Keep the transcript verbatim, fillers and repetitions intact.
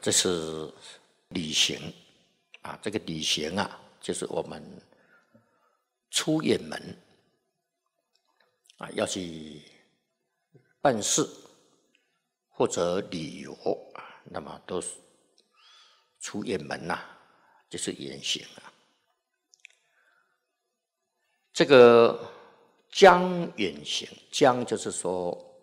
这是旅行啊，这个旅行啊，就是我们出远门啊，要去办事或者旅游啊，那么都是出远门呐、啊，就是远行啊。这个将远行，将就是说